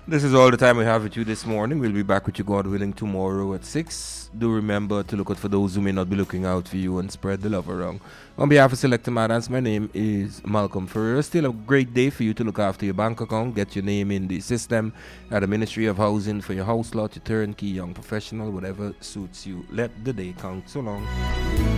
This is all the time we have with you this morning. We'll be back with you, God willing, tomorrow at 6. Do remember to look out for those who may not be looking out for you and spread the love around. On behalf of Selector Madans, my name is Malcolm Ferrer. Still a great day for you to look after your bank account, get your name in the system at the Ministry of Housing for your house lot, your turnkey, young professional, whatever suits you. Let the day count. So long.